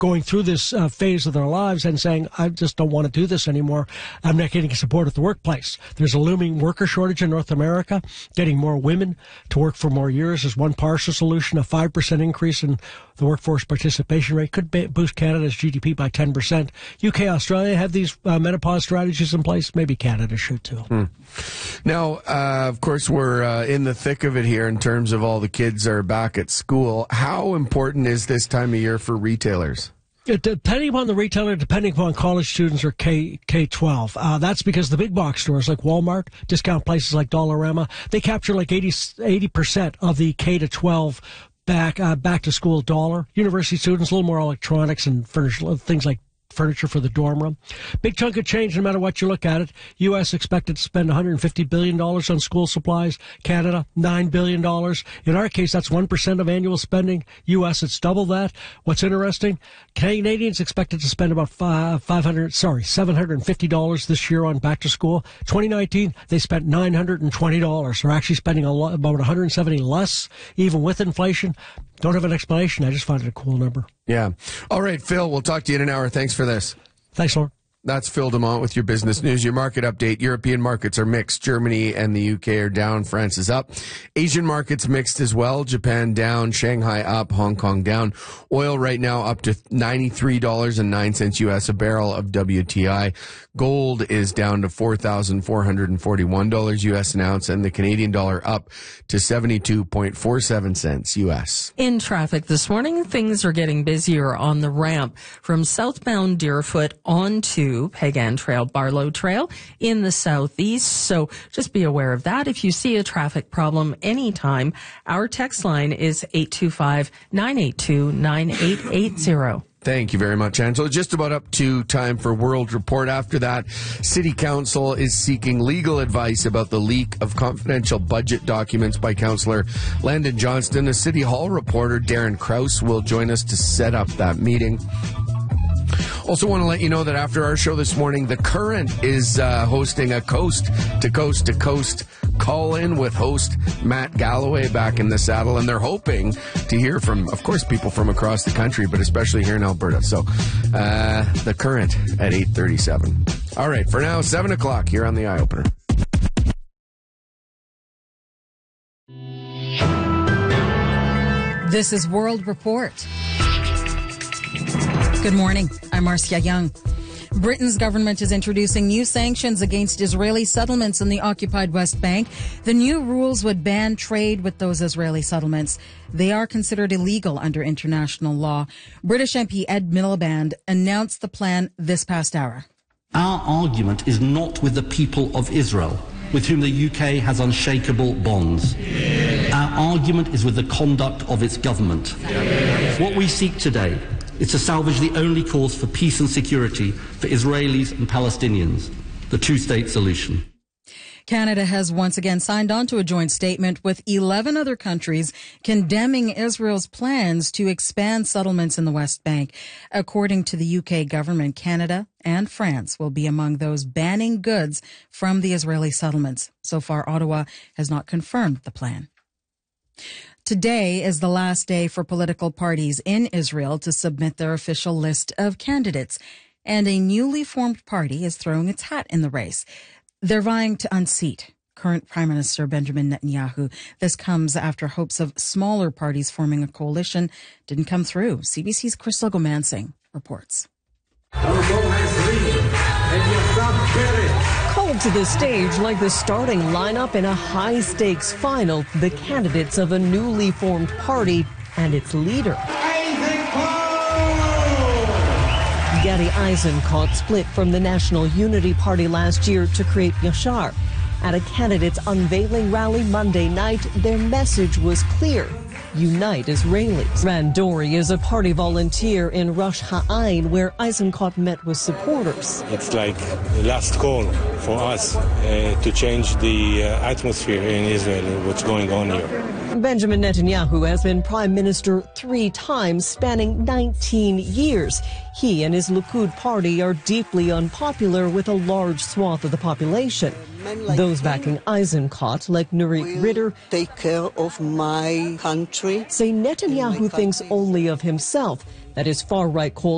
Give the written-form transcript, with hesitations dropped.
going through this phase of their lives and saying, I just don't want to do this anymore. I'm not getting support at the workplace. There's a looming worker shortage in North America. Getting more women to work for more years is one partial solution. A 5% increase in the workforce participation rate could boost Canada's GDP by 10%. UK, Australia have these menopause strategies in place. Maybe Canada should too. Now, of course, we're in the thick of it here in terms of all the kids are back at school. How important is this time of year for retailers? Depending upon the retailer, depending upon college students or K-12. That's because the big box stores like Walmart, discount places like Dollarama, they capture like 80% of the K-12 back to school dollar. University students, a little more electronics and things like furniture for the dorm room. Big chunk of change no matter what you look at it. U.S. expected to spend $150 billion on school supplies. Canada, $9 billion. In our case, that's 1% of annual spending. U.S., it's double that. What's interesting, Canadians expected to spend about $750 this year on back to school. 2019, they spent $920. They're actually spending about $170 less, even with inflation. Don't have an explanation. I just find it a cool number. Yeah. All right, Phil, we'll talk to you in an hour. Thanks for this. Thanks, Lauren. That's Phil Demont with your business news. Your market update. European markets are mixed. Germany and the UK are down. France is up. Asian markets mixed as well. Japan down. Shanghai up. Hong Kong down. Oil right now up to $93.09 US a barrel of WTI. Gold is down to $4,441 US an ounce, and the Canadian dollar up to 72.47 cents US. In traffic this morning, things are getting busier on the ramp from southbound Deerfoot on to Pagan Trail, Barlow Trail in the southeast. So just be aware of that. If you see a traffic problem anytime, our text line is 825-982-9880. Thank you very much, Angela. Just about up to time for World Report. After that, City Council is seeking legal advice about the leak of confidential budget documents by Councillor Landon Johnston. A City Hall reporter, Darren Krause, will join us to set up that meeting. Also want to let you know that after our show this morning, The Current is hosting a coast-to-coast call-in with host Matt Galloway back in the saddle, and they're hoping to hear from, of course, people from across the country, but especially here in Alberta. So, The Current at 8:37. All right, for now, 7 o'clock here on the Eye Opener. This is World Report. Good morning. I'm Marcia Young. Britain's government is introducing new sanctions against Israeli settlements in the occupied West Bank. The new rules would ban trade with those Israeli settlements. They are considered illegal under international law. British MP Ed Miliband announced the plan this past hour. Our argument is not with the people of Israel, with whom the UK has unshakable bonds. Our argument is with the conduct of its government. What we seek today is to salvage the only course for peace and security for Israelis and Palestinians, the two-state solution. Canada has once again signed on to a joint statement with 11 other countries condemning Israel's plans to expand settlements in the West Bank. According to the UK government, Canada and France will be among those banning goods from the Israeli settlements. So far, Ottawa has not confirmed the plan. Today is the last day for political parties in Israel to submit their official list of candidates, and a newly formed party is throwing its hat in the race. They're vying to unseat current Prime Minister Benjamin Netanyahu. This comes after hopes of smaller parties forming a coalition didn't come through. CBC's Crystal Gomansing reports. Called to the stage like the starting lineup in a high-stakes final, the candidates of a newly formed party and its leader. Gadi Eisenkot split from the National Unity Party last year to create Yashar. At a candidate's unveiling rally Monday night, their message was clear: unite Israelis. Ran Dori is a party volunteer in Rosh Ha'ain, where Eisenkot met with supporters. It's like the last call for us to change the atmosphere in Israel, what's going on here. Benjamin Netanyahu has been prime minister 3 times, spanning 19 years. He and his Likud party are deeply unpopular with a large swath of the population. Those backing Eisenkot, like Nurit Ritter, take care of my country, say Netanyahu thinks only of himself, that his far-right coalition